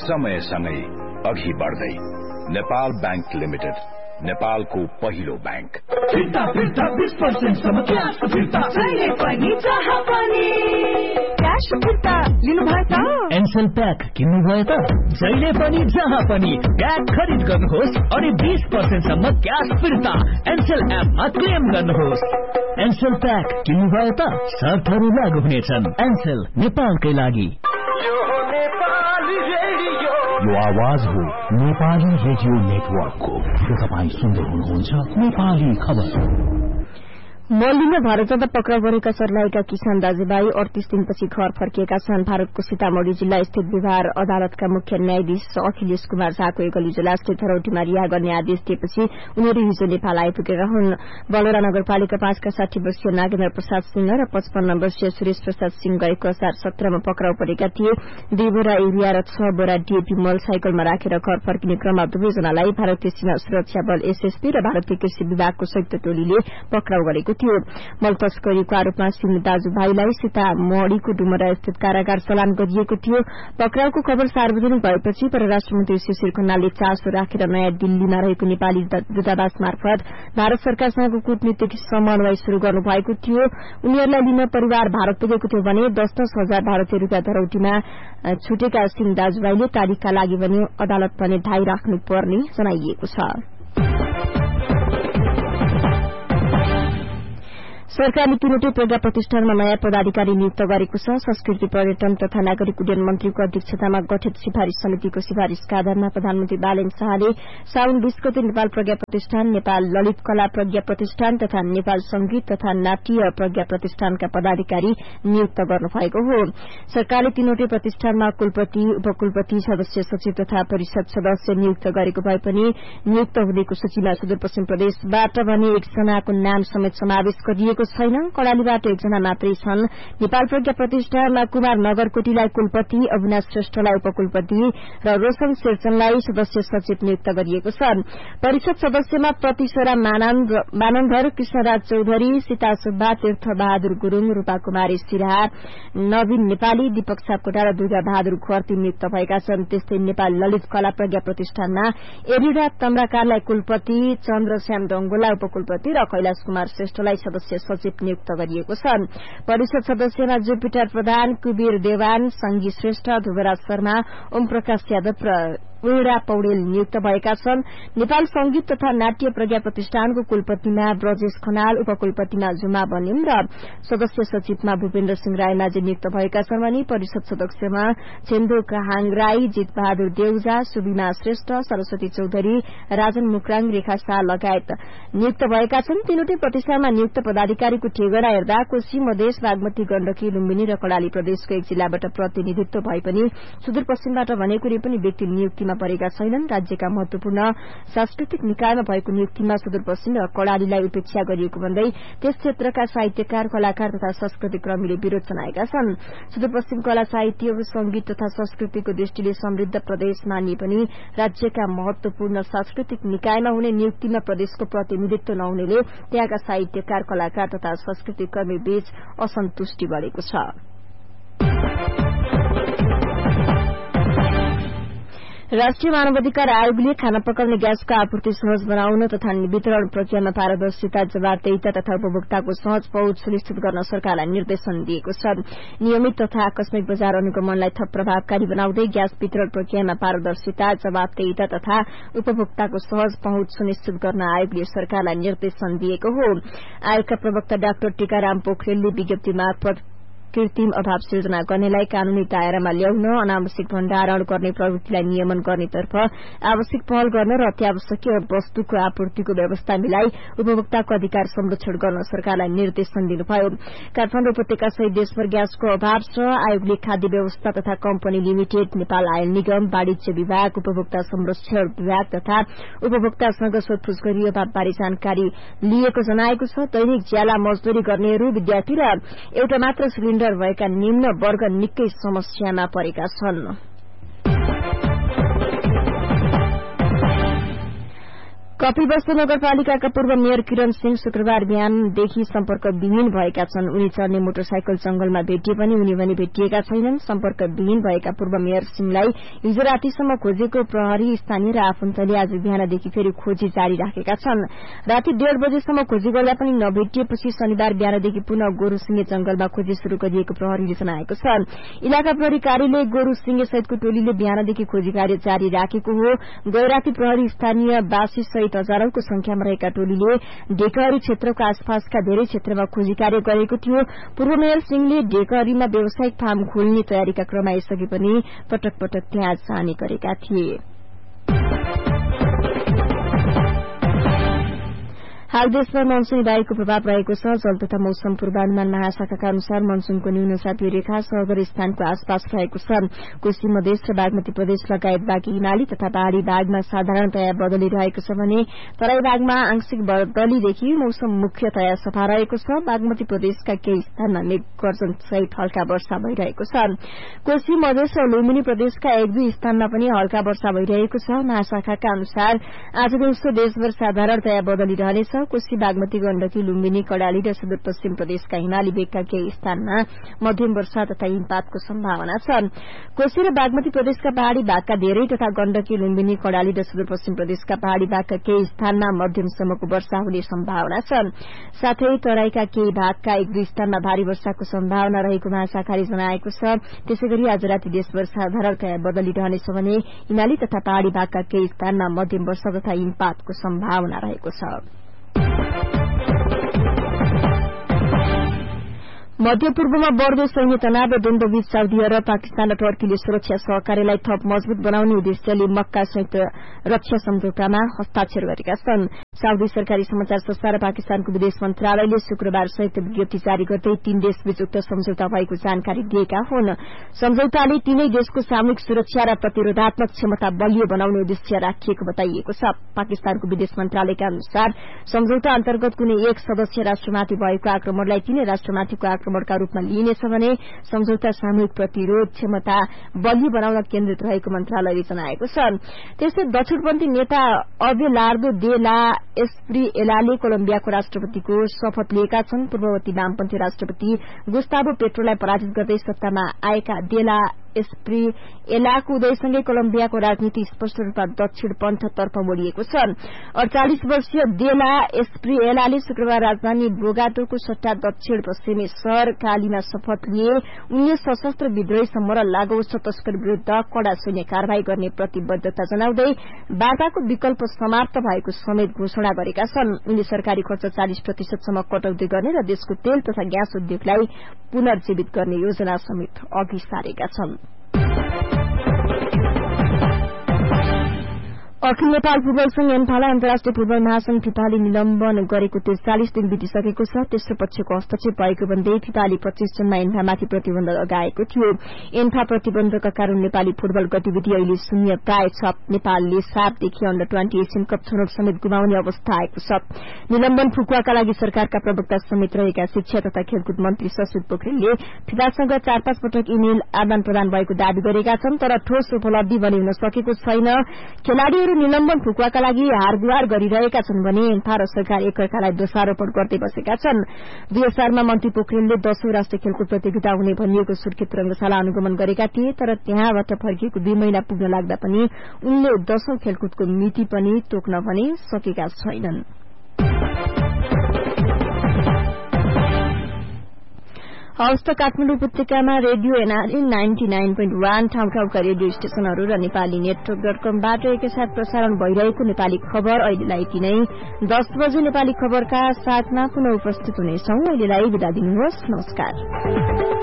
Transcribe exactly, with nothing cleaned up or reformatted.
समयसँगै अघि बढ्दै नेपाल बैंक लिमिटेड, नेपालको पहिलो बैंक। फिर्ता फिर्ता बीस पर्सेंट सम्म क्याश फिर्ता जहिले पनि जहाँ पनि क्याश फिर्ता लिनुभयो त? एनसेल प्याक किन्नुभयो त? जहिले पनि जहाँ पनि प्याक खरिद गर्नुहोस् अनि बीस पर्सेंट सम्म क्याश फिर्ता एनसेल एपमा क्लेम गर्नुहोस्। एनसेल प्याक किन्नुभयो त? शर्तहरू लागू हुनेछन्। एनसेल, नेपालकै लागि। यो आवाज हो नेपाली रेडियो नेटवर्कको। तपाईँ सुन्दै हुनुहुन्छ नेपाली खबर। मल्लीमा भारतबाट पक्राउ गरेका सर्लाहीका किसान दाजुभाइ अडतीस दिनपछि घर फर्किएका छन्। भारतको सीतामढ़ी जिल्ला स्थित व्यवहार अदालतका मुख्य न्यायाधीश अखिलेश कुमार झाको एकल इजलासले धरौटीमा रिहा गर्ने आदेश दिएपछि उनीहरू हिजो नेपाल आइपुगेका हुन्। बलौरा नगरपालिका पाँचका साठी वर्षीय नागेन्द्र प्रसाद सिंह र पचपन्न वर्षीय सुरेश प्रसाद सिंह गएको असार सत्रमा पक्राउ परेका थिए। दुई बोरा युरिया र छ बोरा डीएपी मल साइकलमा राखेर घर फर्किने क्रममा दुवैजनालाई भारतीय सीमा सुरक्षा बल एसएसबी र भारतीय कृषि विभागको संयुक्त टोलीले पक्राउ गरेको थियो। मल तस्करीको आरोपमा सिंह दाजुभाइलाई सीतामढ़ीको डुमरा स्थित कारागार चलान गरिएको थियो। पक्राउको खबर सार्वजनिक भएपछि परराष्ट्र मन्त्री शिशिर खनालले चासो राखेर नयाँ दिल्लीमा रहेको नेपाली दूतावास मार्फत भारत सरकारसँगको कूटनीतिक समन्वय शुरू गर्नुभएको थियो। उनीहरूलाई लिन परिवार भारत पुगेको थियो भने दस दस हजार भारतीय रूपियाँ धरौटीमा छुटेका सिंह दाजुभाइले तारिखका लागि भने अदालत भने ढाई राख्नुपर्ने जनाइएको छ। सरकारले तीनवटै प्रज्ञा प्रतिष्ठानमा नयाँ पदाधिकारी नियुक्त गरेको छ। संस्कृति पर्यटन तथा नागरिक उड्डयन मन्त्रीको अध्यक्षतामा गठित सिफारिश समितिको सिफारिशका आधारमा प्रधानमन्त्री बालेन शाहले साउन बीस गते नेपाल प्रज्ञा प्रतिष्ठान, नेपाल ललित कला प्रज्ञा प्रतिष्ठान तथा नेपाल संगीत तथा नाट्य प्रज्ञा प्रतिष्ठानका पदाधिकारी नियुक्त गर्नुभएको हो। सरकारले तीनवटै प्रतिष्ठानमा कुलपति, उपकुलपति, सदस्य सचिव तथा परिषद सदस्य नियुक्त गरेको भए पनि नियुक्त हुनेको सूचीमा सुदूरपश्चिम प्रदेशबाट भने एकजनाको नाम समेत समावेश गरिएको छैन। कडालीबाट एकजना मात्रै छन्। नेपाल प्रज्ञा प्रतिष्ठानमा कुमार नगरकोटीलाई कुलपति, अविनाश श्रेष्ठलाई उपकुलपति र रोशन शेरचनलाई सदस्य सचिव नियुक्त गरिएको छ। परिषद सदस्यमा प्रतिशरा मानन्धर, कृष्णराज चौधरी, सीता सुब्बा, तीर्थ बहादुर गुरूङ, रूपा कुमारी सिराहा, नवीन नेपाली, दीपक सापकोटा र दुर्गा बहादुर खर्ती नियुक्त भएका छन्। त्यस्तै नेपाल ललित कला प्रज्ञा प्रतिष्ठानमा एरिडा तम्राकारलाई कुलपति, चन्द्रश्याम डंगोला उपकुलपति र कैलाश कुमार श्रेष्ठलाई सदस्य सचिव नियुक्त गरिएको छ। परिषद सदस्यमा जुपिटर प्रधान, कुबीर देवान, संगी श्रेष्ठ, ध्रुवराज शर्मा, ओम प्रकाश यादव र उडा पौडेल नियुक्त भएका छन्। नेपाल संगीत तथा नाट्य प्रज्ञा प्रतिष्ठानको कुलपतिमा ब्रजेश खनाल, उपकुलपतिमा जुमा बनिम र सदस्य सचिवमा भूपेन्द्र सिंह रायमाझी नियुक्त भएका छन् भने परिषद सदस्यमा छेन्दो कहाङ राई, जित बहादुर देउजा, सुबिमा श्रेष्ठ, सरस्वती चौधरी, राजन मुक्राङ, रेखा शाह लगायत नियुक्त भएका छन्। तीनवटै प्रतिष्ठानमा नियुक्त पदाधिकारीको ठेगाना हेर्दा कोशी, मधेस, बागमती, गण्डकी, लुम्बिनी र कडाली प्रदेशको एक जिल्लाबाट प्रतिनिधित्व भए पनि सुदूरपश्चिमबाट भने कुनै पनि व्यक्ति नियुक्तिमा परेका छैनन्। राज्यका महत्वपूर्ण सांस्कृतिक निकायमा भएको नियुक्तिमा सुदूरपश्चिम र कडालीलाई उपेक्षा गरिएको भन्दै त्यस क्षेत्रका साहित्यकार, कलाकार तथा सांस्कृतिक कर्मीले विरोध जनाएका छन्। सुदूरपश्चिम कला, साहित्य, संगीत तथा संस्कृतिको दृष्टिले समृद्ध प्रदेश मानिए पनि राज्यका महत्वपूर्ण सांस्कृतिक निकायमा हुने नियुक्तिमा प्रदेशको प्रतिनिधित्व नहुनेले त्यहाँका साहित्यकार, कलाकार तथा सांस्कृतिक कर्मी बीच असन्तुष्टि बढ़ेको छ। राष्ट्रिय मानवाधिकार आयोगले खाना पकाउने ग्यासको आपूर्ति सहज बनाउन तथा वितरण प्रक्रियामा पारदर्शिता, जवाबदेहिता तथा उपभोक्ताको सहज पहुँच सुनिश्चित गर्न सरकारलाई निर्देशन दिएको छ। नियमित तथा आकस्मिक बजार अनुगमनलाई थप प्रभावकारी बनाउँदै ग्यास वितरण प्रक्रियामा पारदर्शिता, जवाबदेहिता तथा उपभोक्ताको सहज पहुँच सुनिश्चित गर्न आयोगले सरकारलाई निर्देशन दिएको हो। आयोगका प्रवक्ता डाक्टर टीकाराम पोखरेलले विज्ञप्ति मार्फत कृत्रिम अभाव सिर्जना गर्नेलाई कानूनी दायरामा ल्याउन, अनावश्यक भण्डारण गर्ने प्रवृत्तिलाई नियमन गर्नेतर्फ आवश्यक पहल गर्न र अत्यावश्यकीय वस्तुको आपूर्तिको व्यवस्था मिलाई उपभोक्ताको अधिकार संरक्षण गर्न सरकारलाई निर्देशन दिनुभयो। काठमाडौँ उपत्यका सहित देशभर ग्यासको अभाव छ। आयोगले खाद्य व्यवस्था तथा कम्पनी लिमिटेड, नेपाल आयल निगम, वाणिज्य विभाग, उपभोक्ता संरक्षण विभाग तथा उपभोक्तासँग सोधपूछ गरी अभावबारे जानकारी लिएको जनाएको छ। दैनिक ज्याला मजदूरी गर्नेहरू, विद्यार्थी र एउटा मात्र सिलिण्डर भएका निम्न वर्ग निकै समस्यामा परेका छन्। कपिलवस्तु नगरपालिकाका पूर्व मेयर किरण सिंह शुक्रबार बिहानदेखि सम्पर्क विहीन भएका छन्। उनी चढ्ने मोटरसाइकल जंगलमा भेटिए पनि उनी भने भेटिएका छैनन्। सम्पर्क विहीन भएका पूर्व मेयर सिंहलाई हिजो रातिसम्म खोजेको प्रहरी, स्थानीय र आफन्तले आज बिहानदेखि फेरि खोजी जारी राखेका छन्। राति डेढ़ बजेसम्म खोजी गर्दा पनि नभेटिएपछि शनिबार बिहानदेखि पुनः गोरुसिंगे जंगलमा खोजी शुरू गरिएको प्रहरीले जनाएको छ। इलाका प्रहरी कार्यालय गोरुसिंगे सहितको टोलीले बिहानदेखि खोजी कार्य जारी राखेको हो। गैराती प्रहरी, स्थानीय वासी सहित हजारौंको संख्यामा रहेका टोलीले ढेकहरी क्षेत्रको आसपासका धेरै क्षेत्रमा खोजी कार्य गरेको थियो। पूर्व मेयर सिंहले ढेकहरीमा व्यावसायिक फार्म खोल्ने तयारीका क्रममा यसअघि पनि पटक पटक त्यहाँ जाने गरेका थिए। हाल देशभर मनसूनी वायुको प्रभाव रहेको छ। जल तथा मौसम पूर्वानुमान महाशाखाका अनुसार मनसूनको न्यून चापियो रेखा सगर स्थानको आसपास रहेको छ। कोशी मधेस र बागमती प्रदेश लगायत बाँकी हिमाली तथा पहाड़ी भागमा साधारणतया बदली रहेको छ भने तराई भागमा आंशिक बदलीदेखि मौसम मुख्यतया सफा रहेको छ। बागमती प्रदेशका केही स्थानमा मेघ गर्जन सहित हल्का वर्षा भइरहेको छ। कोशी मधेस र लुम्बिनी प्रदेशका एक दुई स्थानमा पनि हल्का वर्षा भइरहेको छ। महाशाखाका अनुसार आज दिउँसो देशभर साधारणतया बदली रहनेछ। कोशी, बागमती, गण्डकी, लुम्बिनी, कर्णाली र सुदूरपश्चिम प्रदेशका हिमाली भेगका केही स्थानमा मध्यम वर्षा तथा हिमपातको सम्भावना छ। कोशी र बागमती प्रदेशका पहाड़ी भागका धेरै तथा गण्डकी, लुम्बिनी, कर्णाली र सुदूरपश्चिम प्रदेशका पहाड़ी भागका केही स्थानमा मध्यमसम्मको वर्षा हुने सम्भावना छ। साथै तराईका केही भागका एक दुई स्थानमा भारी वर्षाको सम्भावना रहेको महाशाखाले जनाएको छ। त्यसैगरी आज राति देशभर साधारणतया बदली रहनेछ भने हिमाली तथा पहाड़ी भागका केही स्थानमा मध्यम वर्षा तथा हिमपातको सम्भावना रहेको छ। मध्य पूर्वमा बढ़दो सैन्य तनाव र द्वन्द्वबीच साउदी अरब, पाकिस्तान र टर्कीले सुरक्षा सहकार्यलाई थप मजबूत बनाउने उद्देश्यले मक्का संयुक्त रक्षा सम्झौतामा हस्ताक्षर गरेका छन्। साउदी सरकारी समाचार संस्था र पाकिस्तानको विदेश मन्त्रालयले शुक्रबार संयुक्त विज्ञप्ति जारी गर्दै तीन देशबीच उक्त सम्झौता भएको जानकारी दिएका हुन्। सम्झौताले तीनै देशको सामूहिक सुरक्षा र प्रतिरोधात्मक क्षमता बलियो बनाउने उद्देश्य राखिएको बताइएको छ। पाकिस्तानको विदेश मन्त्रालयका अनुसार सम्झौता अन्तर्गत कुनै एक सदस्य राष्ट्रमाथि भएको आक्रमणलाई तीनै राष्ट्रमाथिको आक्रमणका रूपमा लिइनेछ भने सम्झौता सामूहिक प्रतिरोध क्षमता बलियो बनाउन केन्द्रित रहेको मन्त्रालयले जनाएको छ। त्यस्तै दक्षिणपन्थी नेता अबेलार्दो दे ला एस्प्रिएलाले कोलम्बियाको राष्ट्रपतिको शपथ लिएका छन्। पूर्ववर्ती वामपन्थी राष्ट्रपति गुस्तावो पेट्रोलाई पराजित गर्दै सत्तामा आएका दे ला एस्प्रिएलाको उदयसँगै कोलम्बियाको राजनीति स्पष्ट रूपमा दक्षिणपन्थतर्फ मोडिएको छ। अड़चालिस वर्षीय दे ला एस्प्रिएलाले शुक्रबार राजधानी बोगाटोको सट्टा दक्षिण पश्चिमी शहर कालीमा शपथ लिए। उनले सशस्त्र विद्रोही समूह र लागू तस्कर विरूद्ध कड़ा सैन्य कार्यवाही गर्ने प्रतिबद्धता जनाउँदै वार्ताको विकल्प समाप्त भएको समेत घोषणा गरेका छन्। उनले सरकारी खर्च चालिस प्रतिशतसम्म कटौती गर्ने र देशको तेल तथा ग्यास उद्योगलाई पुनर्जीवित गर्ने योजना समेत अघि सारेका छन्। अखिल नेपाल फुटबल संघ एन्फालाई अन्तर्राष्ट्रिय फुटबल महासंघ फिफाले निलम्बन गरेको त्रिचालिस दिन बितिसकेको छ। तेस्रो पक्षको हस्तक्षेप भएको भन्दै फिफाले पच्चीस जुनमा एन्फामाथि प्रतिबन्ध लगाएको थियो। एन्फा प्रतिबन्धका कारण नेपाली फुटबल गतिविधि अहिले शून्य प्राय छ। नेपालले सातदेखि अन्डर ट्वेन्टी एसियन कप छनौट समेत गुमाउने अवस्था आएको छ। निलम्बन फुकुवाका लागि सरकारका प्रवक्ता समेत रहेका शिक्षा तथा खेलकुद मन्त्री ससुद पोखरेलले फिफासँग चार पाँच पटक इमेल आदान प्रदान भएको दावी गरेका छन्, तर ठोस उपलब्धि बनि हुन सकेको छैन। खेलाड़ीहरू निलम्बन फुकुवाका लागि हारगुहार गरिरहेका छन् भने एन्फा र सरकार एकअर्कालाई दोषारोपण गर्दै बसेका छन्। दुई हजारमा मन्त्री पोखरेलले दशौं राष्ट्रिय खेलकुद प्रतियोगिता हुने भनिएको सुर्खेत रंगशाला अनुगमन गरेका थिए, तर त्यहाँबाट फर्किएको दुई महिना पुग्न लाग्दा पनि उनले दशौं खेलकुदको मिति पनि तोक्न भने सकेका छैनन्। हवस् त काठमाडौँ उपत्यकामा radio NRA ninety nine point one ठाउँ ठाउँका रेडियो स्टेशनहरू र नेपाली नेटवर्क डट कमबाट एकैसाथ प्रसारण भइरहेको नेपाली खबर अहिलेलाई यति नै। दस बजे नेपाली खबरका साथमा पुनः उपस्थित हुनेछौं। अहिलेलाई बिदा दिनुहोस्। नमस्कार।